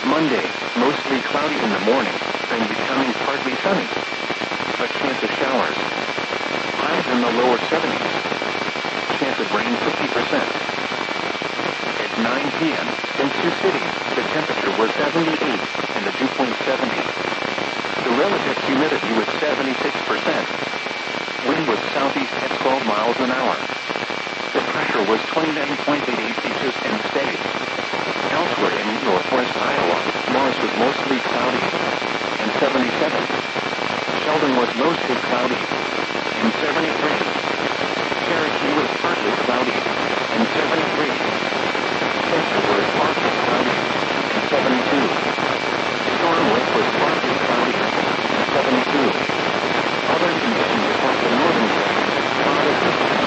Monday, mostly cloudy in the morning, then becoming partly sunny. A chance of showers. Highs in the lower 70s. Chance of rain 50%. At 9 p.m., in Sioux City, the temperature was 78 and the dew point 70. The relative humidity was 76%. Wind was southeast at 12 miles an hour. The pressure was 29.88 inches and